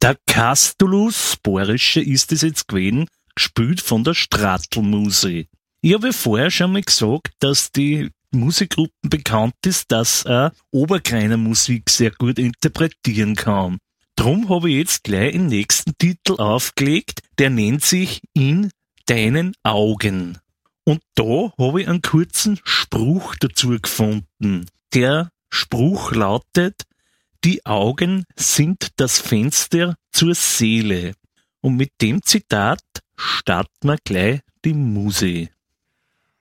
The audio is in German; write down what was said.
Der Castulus Borische ist es jetzt gewesen, gespielt von der Stratl-Muse. Ich habe ja vorher schon mal gesagt, dass die Musikgruppen bekannt ist, dass er Oberkreiner Musik sehr gut interpretieren kann. Drum habe ich jetzt gleich den nächsten Titel aufgelegt, der nennt sich In deinen Augen. Und da habe ich einen kurzen Spruch dazu gefunden. Der Spruch lautet: Die Augen sind das Fenster zur Seele. Und mit dem Zitat starten wir gleich die Muse.